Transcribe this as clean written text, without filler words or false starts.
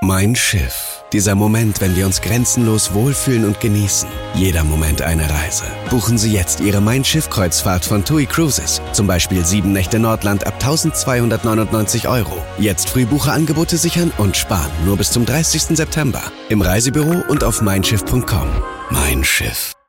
Mein Schiff. Dieser Moment, wenn wir uns grenzenlos wohlfühlen und genießen. Jeder Moment eine Reise. Buchen Sie jetzt Ihre Mein Schiff-Kreuzfahrt von TUI Cruises. Zum Beispiel 7 Nächte Nordland ab 1.299 €. Jetzt Frühbucherangebote sichern und sparen. Nur bis zum 30. September. Im Reisebüro und auf meinschiff.com. Mein Schiff.